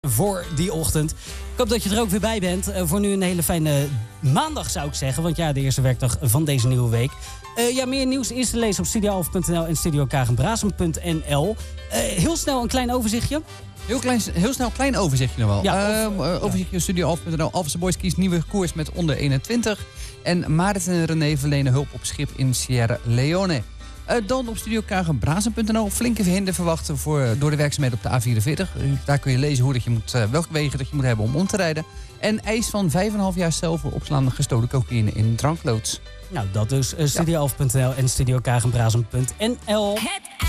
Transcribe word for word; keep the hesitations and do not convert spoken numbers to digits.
voor die ochtend. Ik hoop dat je er ook weer bij bent. Uh, voor nu een hele fijne maandag zou ik zeggen. Want ja, de eerste werkdag van deze nieuwe week. Uh, ja, meer nieuws is te lezen op studio alf punt n l en studio kagenbrazen punt n l. Uh, heel snel een klein overzichtje. Heel, klein, heel snel een klein overzichtje nog wel. Ja, of, uh, uh, overzichtje ja. studio alf punt n l. Alphense Boys kiest nieuwe koers met onder eenentwintig. En Maarten en René verlenen hulp op schip in Sierra Leone. Uh, dan op studio kagenbrazen punt n l. Flinke hinder verwachten voor, door de werkzaamheden op de A vierenveertig. Uh, daar kun je lezen hoe dat je moet, uh, welke wegen dat je moet hebben om om te rijden. En eis van vijf komma vijf jaar cel voor opslaande gestolen cocaïne in drankloods. Nou, dat dus uh, studio alf punt n l en studio kagenbrazen punt n l.